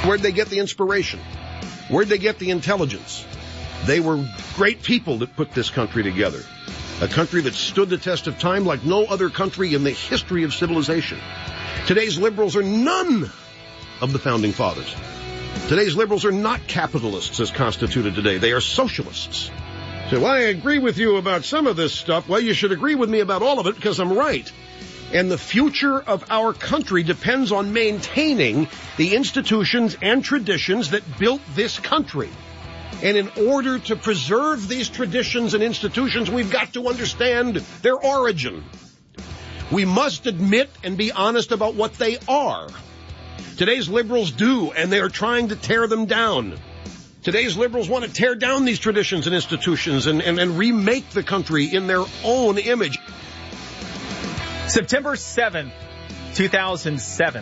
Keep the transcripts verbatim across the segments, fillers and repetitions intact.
Where'd they get the inspiration? Where'd they get the intelligence? They were great people that put this country together. A country that stood the test of time like no other country in the history of civilization. Today's liberals are none of the founding fathers. Today's liberals are not capitalists as constituted today. They are socialists. So I agree with you about some of this stuff. Well, you should agree with me about all of it because I'm right. And the future of our country depends on maintaining the institutions and traditions that built this country. And in order to preserve these traditions and institutions, we've got to understand their origin. We must admit and be honest about what they are. Today's liberals do, and they are trying to tear them down. Today's liberals want to tear down these traditions and institutions and, and, and remake the country in their own image. September seventh, two thousand seven.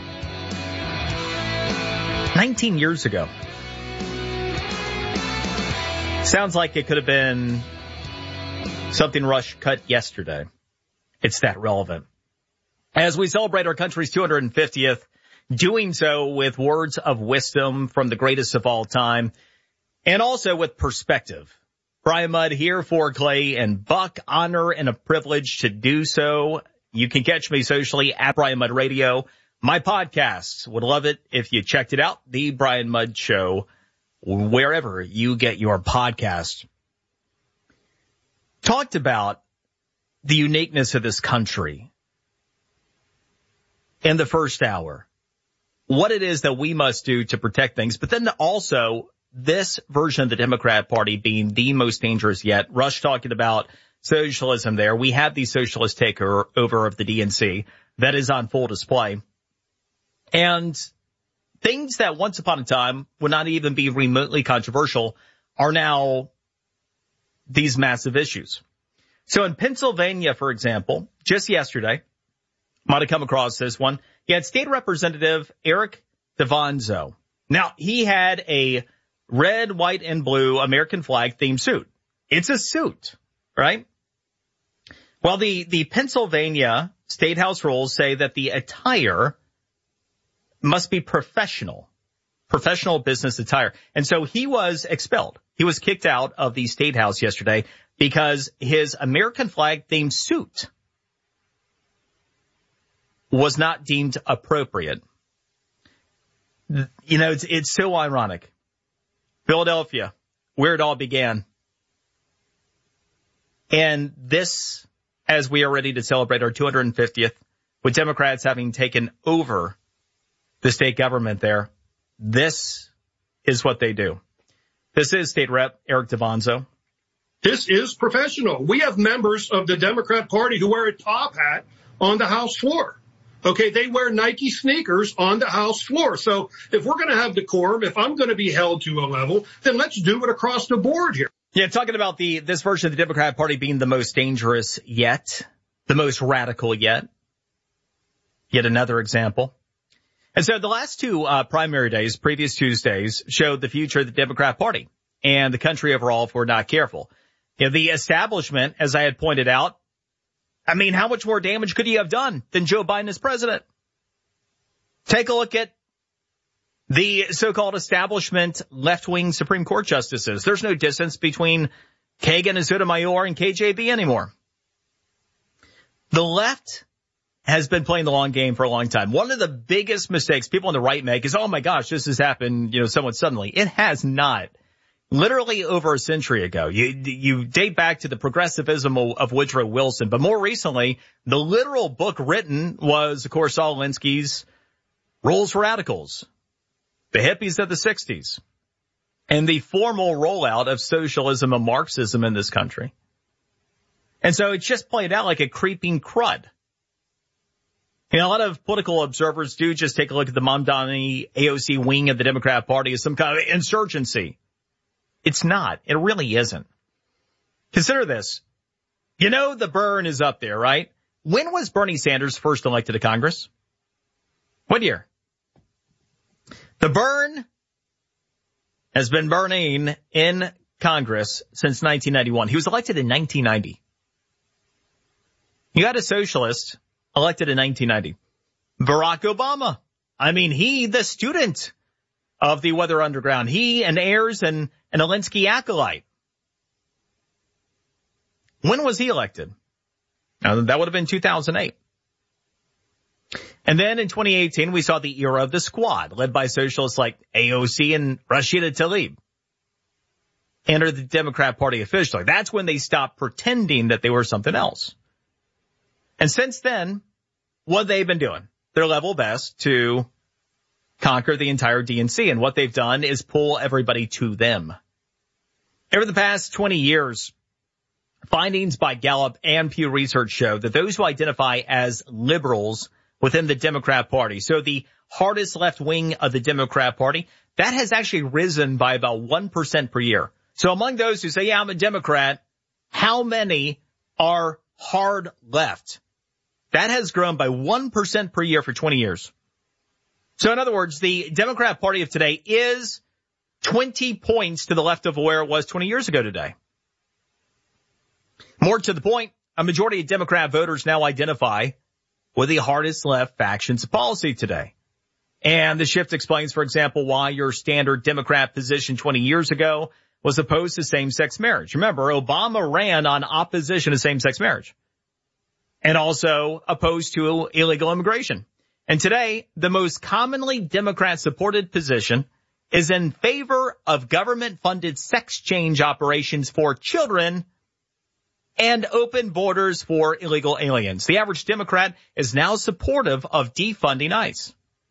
nineteen years ago. Sounds like it could have been something Rush cut yesterday. It's that relevant. As we celebrate our country's two hundred fiftieth, doing so with words of wisdom from the greatest of all time, and also with perspective. Brian Mudd here for Clay and Buck. Honor and a privilege to do so. You can catch me socially at Brian Mudd Radio. My podcasts, would love it if you checked it out. The Brian Mudd Show, wherever you get your podcast. Talked about the uniqueness of this country in the first hour. What it is that we must do to protect things, but then also this version of the Democrat Party being the most dangerous yet. Rush talking about socialism there. We have the socialist takeover of the D N C that is on full display. And things that once upon a time would not even be remotely controversial are now these massive issues. So in Pennsylvania, for example, just yesterday, might have come across this one, you had State Representative Eric DeVonzo. Now, he had a red, white, and blue American flag themed suit. It's a suit, right? Well, the, the Pennsylvania State House rules say that the attire must be professional, professional business attire. And so he was expelled. He was kicked out of the State House yesterday because his American flag themed suit was not deemed appropriate. You know, it's, it's so ironic. Philadelphia, where it all began. And this, as we are ready to celebrate our two hundred fiftieth, with Democrats having taken over the state government there, this is what they do. This is State Rep Eric DeVonzo. This is professional. We have members of the Democrat Party who wear a top hat on the House floor. Okay, they wear Nike sneakers on the House floor. So if we're going to have decorum, if I'm going to be held to a level, then let's do it across the board here. Yeah, talking about the this version of the Democrat Party being the most dangerous yet, the most radical yet. Yet another example. And so the last two uh, primary days, previous Tuesdays, showed the future of the Democrat Party and the country overall if we're not careful. You know, the establishment, as I had pointed out, I mean, how much more damage could he have done than Joe Biden as president? Take a look at the so-called establishment left-wing Supreme Court justices. There's no distance between Kagan and Sotomayor and K J B anymore. The left has been playing the long game for a long time. One of the biggest mistakes people on the right make is, oh my gosh, this has happened, you know, somewhat suddenly. It has not. Literally over a century ago, you, you date back to the progressivism of Woodrow Wilson, but more recently, the literal book written was, of course, Saul Alinsky's Rules for Radicals, the hippies of the sixties, and the formal rollout of socialism and Marxism in this country. And so it's just played out like a creeping crud. You know, a lot of political observers do just take a look at the Mamdani A O C wing of the Democrat Party as some kind of insurgency. It's not. It really isn't. Consider this. You know the burn is up there, right? When was Bernie Sanders first elected to Congress? What year? The burn has been burning in Congress since nineteen ninety-one. He was elected in nineteen ninety. You got a socialist elected in nineteen ninety. Barack Obama. I mean, he, the student of the Weather Underground. He and Ayers and an Alinsky acolyte. When was he elected? Now, that would have been two thousand eight. And then in twenty eighteen, we saw the era of the Squad, led by socialists like A O C and Rashida Tlaib, enter the Democrat Party officially. That's when they stopped pretending that they were something else. And since then, what have they been doing? Their level best to conquer the entire D N C. And what they've done is pull everybody to them. Over the past twenty years, findings by Gallup and Pew Research show that those who identify as liberals within the Democrat Party, so the hardest left wing of the Democrat Party, that has actually risen by about one percent per year. So among those who say, yeah, I'm a Democrat, how many are hard left? That has grown by one percent per year for twenty years. So in other words, the Democrat Party of today is twenty points to the left of where it was twenty years ago today. More to the point, a majority of Democrat voters now identify with the hardest left factions of policy today. And the shift explains, for example, why your standard Democrat position twenty years ago was opposed to same-sex marriage. Remember, Obama ran on opposition to same-sex marriage and also opposed to illegal immigration. And today, the most commonly Democrat-supported position is in favor of government-funded sex change operations for children and open borders for illegal aliens. The average Democrat is now supportive of defunding ICE.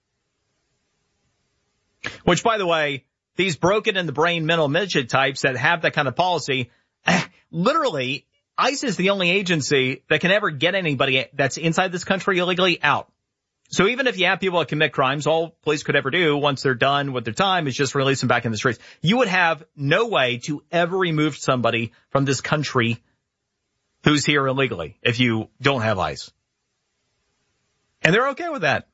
Which, by the way, these broken in the brain mental midget types that have that kind of policy, literally, ICE is the only agency that can ever get anybody that's inside this country illegally out. So even if you have people that commit crimes, all police could ever do once they're done with their time is just release them back in the streets. You would have no way to ever remove somebody from this country who's here illegally if you don't have ICE. And they're okay with that.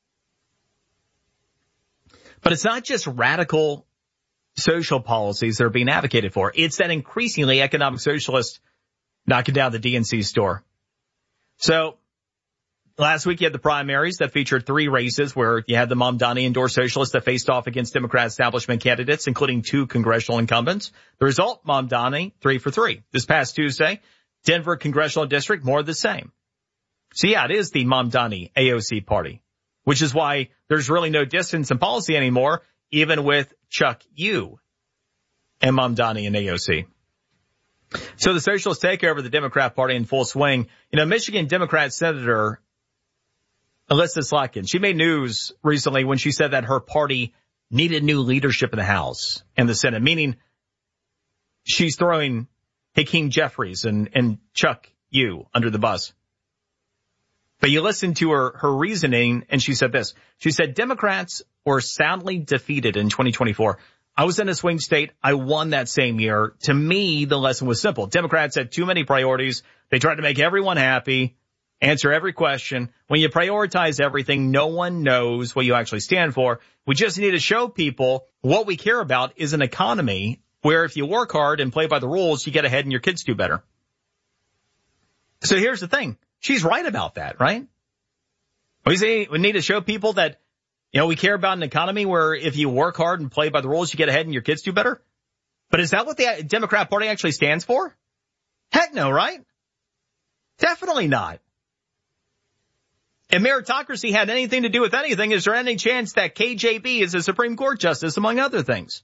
But it's not just radical social policies that are being advocated for. It's that increasingly economic socialist knocking down the D N C store. So last week you had the primaries that featured three races where you had the Mamdani endorsed socialists that faced off against Democrat establishment candidates, including two congressional incumbents. The result, Mamdani, three for three. This past Tuesday, Denver congressional district, more of the same. So yeah, it is the Mamdani A O C party, which is why there's really no distance in policy anymore, even with Chuck Yu and Mamdani and A O C. So the socialists take over the Democrat Party in full swing. You know, Michigan Democrat Senator Alyssa Slotkin, she made news recently when she said that her party needed new leadership in the House and the Senate, meaning she's throwing Hakeem Jeffries and, and Chuck Yu under the bus. But you listen to her, her reasoning, and she said this. She said, Democrats were soundly defeated in twenty twenty-four. I was in a swing state. I won that same year. To me, the lesson was simple. Democrats had too many priorities. They tried to make everyone happy, answer every question. When you prioritize everything, no one knows what you actually stand for. We just need to show people what we care about is an economy where if you work hard and play by the rules, you get ahead and your kids do better. So here's the thing. She's right about that, right? We say we need to show people that, you know, we care about an economy where if you work hard and play by the rules, you get ahead and your kids do better. But is that what the Democrat Party actually stands for? Heck no, right? Definitely not. If meritocracy had anything to do with anything, is there any chance that K J B is a Supreme Court justice, among other things?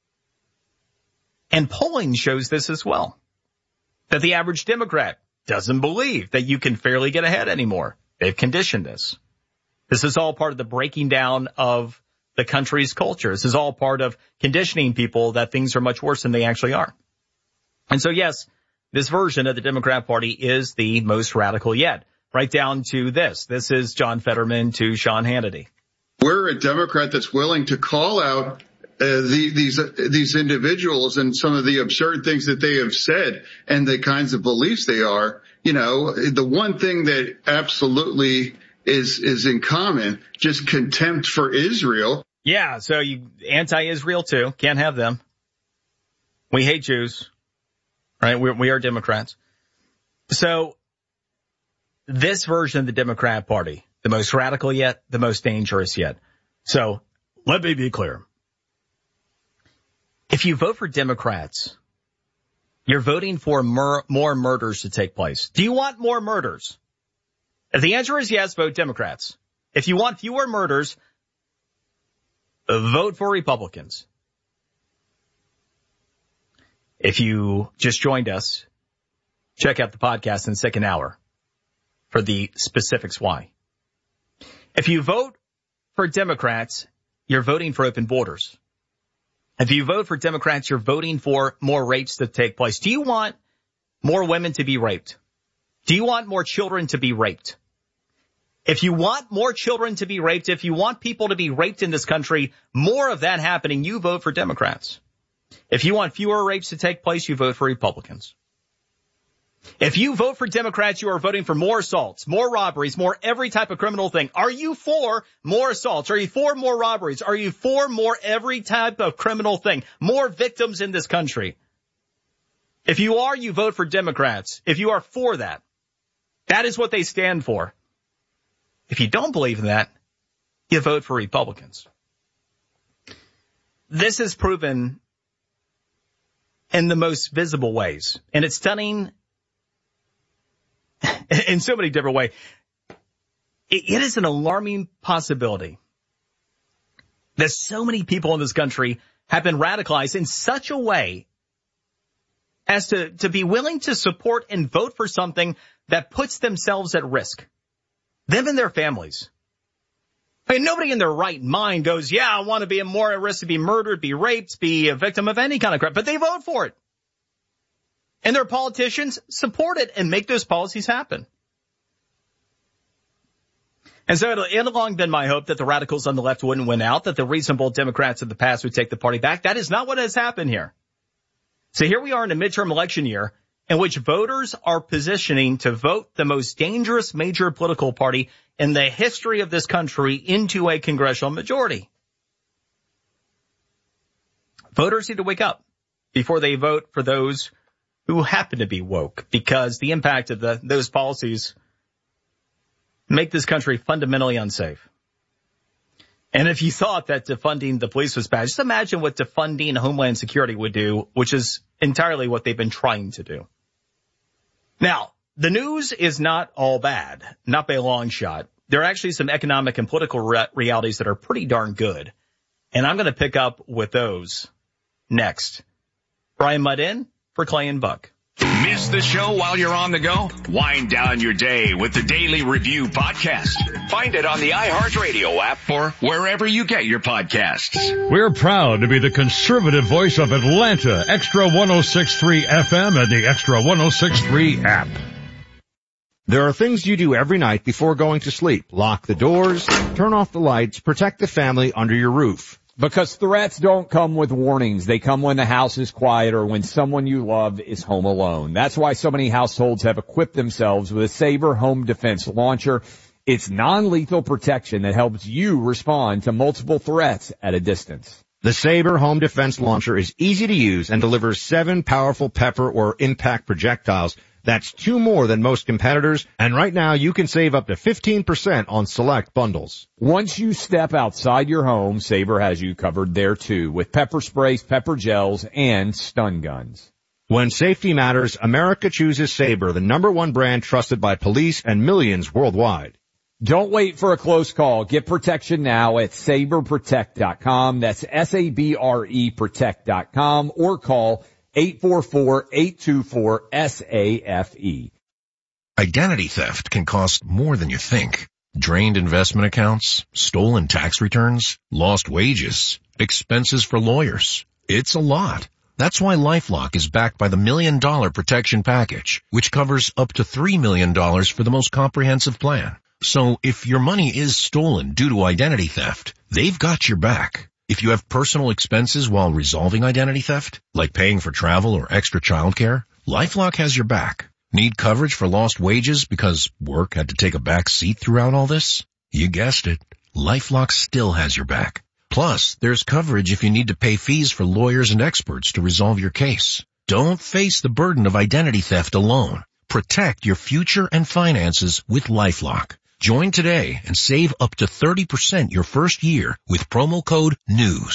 And polling shows this as well, that the average Democrat doesn't believe that you can fairly get ahead anymore. They've conditioned this. This is all part of the breaking down of the country's culture. This is all part of conditioning people that things are much worse than they actually are. And so, yes, this version of the Democrat Party is the most radical yet. Right down to this. This is John Fetterman to Sean Hannity. We're a Democrat that's willing to call out Uh, the, these uh, these individuals and some of the absurd things that they have said and the kinds of beliefs they are. You know, the one thing that absolutely is is in common, just contempt for Israel. Yeah, so you anti-Israel too. Can't have them. We hate Jews, right? We, we are Democrats. So this version of the Democrat Party, the most radical yet, the most dangerous yet. So let me be clear. If you vote for Democrats, you're voting for mur- more murders to take place. Do you want more murders? If the answer is yes, vote Democrats. If you want fewer murders, vote for Republicans. If you just joined us, check out the podcast in the second hour for the specifics why. If you vote for Democrats, you're voting for open borders. If you vote for Democrats, you're voting for more rapes to take place. Do you want more women to be raped? Do you want more children to be raped? If you want more children to be raped, if you want people to be raped in this country, more of that happening, you vote for Democrats. If you want fewer rapes to take place, you vote for Republicans. If you vote for Democrats, you are voting for more assaults, more robberies, more every type of criminal thing. Are you for more assaults? Are you for more robberies? Are you for more every type of criminal thing? More victims in this country? If you are, you vote for Democrats. If you are for that, that is what they stand for. If you don't believe in that, you vote for Republicans. This is proven in the most visible ways, and it's stunning in so many different ways. It is an alarming possibility that so many people in this country have been radicalized in such a way as to, to be willing to support and vote for something that puts themselves at risk, them and their families. I mean, nobody in their right mind goes, yeah, I want to be more at risk to be murdered, be raped, be a victim of any kind of crap, but they vote for it. And their politicians support it and make those policies happen. And so it had long been my hope that the radicals on the left wouldn't win out, that the reasonable Democrats of the past would take the party back. That is not what has happened here. So here we are in a midterm election year in which voters are positioning to vote the most dangerous major political party in the history of this country into a congressional majority. Voters need to wake up before they vote for those who happen to be woke, because the impact of the, those policies make this country fundamentally unsafe. And if you thought that defunding the police was bad, just imagine what defunding Homeland Security would do, which is entirely what they've been trying to do. Now, the news is not all bad, not by a long shot. There are actually some economic and political re- realities that are pretty darn good. And I'm going to pick up with those next. Brian Mudd in for Clay and Buck. Miss the show while you're on the go? Wind down your day with the Daily Review podcast. Find it on the iHeartRadio app or wherever you get your podcasts. We're proud to be the conservative voice of Atlanta, Extra one oh six point three F M and the Extra one oh six point three app. There are things you do every night before going to sleep. Lock the doors, turn off the lights, protect the family under your roof. Because threats don't come with warnings. They come when the house is quiet or when someone you love is home alone. That's why so many households have equipped themselves with a Sabre Home Defense Launcher. It's non-lethal protection that helps you respond to multiple threats at a distance. The Sabre Home Defense Launcher is easy to use and delivers seven powerful pepper or impact projectiles. That's two more than most competitors, and right now you can save up to fifteen percent on select bundles. Once you step outside your home, Sabre has you covered there too, with pepper sprays, pepper gels, and stun guns. When safety matters, America chooses Sabre, the number one brand trusted by police and millions worldwide. Don't wait for a close call. Get protection now at sabre protect dot com. That's S A B R E protect dot com, or call eight four four, eight two four, S A F E. Identity theft can cost more than you think. Drained investment accounts, stolen tax returns, lost wages, expenses for lawyers. It's a lot. That's why LifeLock is backed by the Million Dollar Protection Package, which covers up to three million dollars for the most comprehensive plan. So if your money is stolen due to identity theft, they've got your back. If you have personal expenses while resolving identity theft, like paying for travel or extra childcare, LifeLock has your back. Need coverage for lost wages because work had to take a back seat throughout all this? You guessed it. LifeLock still has your back. Plus, there's coverage if you need to pay fees for lawyers and experts to resolve your case. Don't face the burden of identity theft alone. Protect your future and finances with LifeLock. Join today and save up to thirty percent your first year with promo code NEWS. Call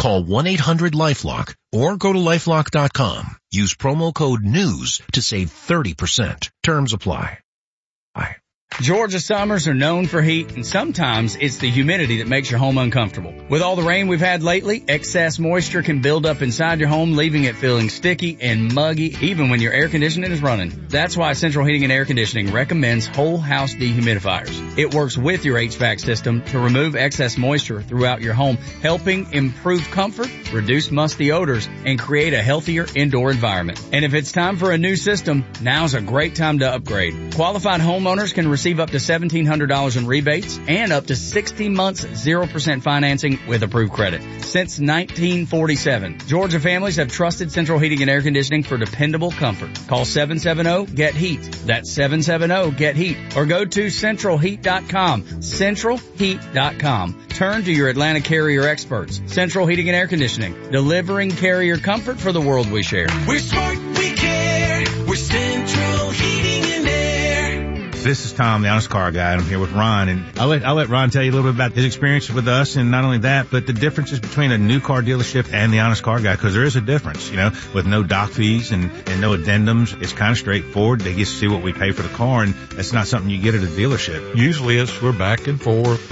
Call one eight hundred LifeLock or go to lifelock dot com. Use promo code NEWS to save thirty percent. Terms apply. Bye. Georgia summers are known for heat, and sometimes it's the humidity that makes your home uncomfortable. With all the rain we've had lately, excess moisture can build up inside your home, leaving it feeling sticky and muggy even when your air conditioning is running. That's why Central Heating and Air Conditioning recommends whole house dehumidifiers. It works with your H V A C system to remove excess moisture throughout your home, helping improve comfort, reduce musty odors, and create a healthier indoor environment. And if it's time for a new system, now's a great time to upgrade. Qualified homeowners can receive up to seventeen hundred dollars in rebates and up to sixty months zero percent financing with approved credit. Since nineteen forty-seven, Georgia families have trusted Central Heating and Air Conditioning for dependable comfort. Call seven seven zero, get heat. That's seven seven zero, get heat. Or go to central heat dot com. central heat dot com. Turn to your Atlanta Carrier experts. Central Heating and Air Conditioning, delivering Carrier comfort for the world we share. We're smart, we care. We're Central Heating and Air. This is Tom, the Honest Car Guy, and I'm here with Ron. And I'll let, I'll let Ron tell you a little bit about his experience with us, and not only that, but the differences between a new car dealership and the Honest Car Guy, because there is a difference, you know, with no doc fees and, and no addendums. It's kind of straightforward. They get to see what we pay for the car, and that's not something you get at a dealership. Usually it's we're back and forth,